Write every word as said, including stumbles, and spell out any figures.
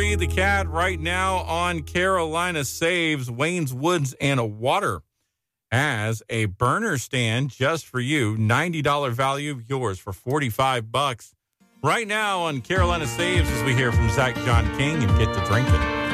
Free the Cat right now on Carolina Saves, Wayne's Woods and a Water as a burner stand just for you. ninety dollars value, yours for forty-five bucks. Right now on Carolina Saves as we hear from Zach John King and get to drinking.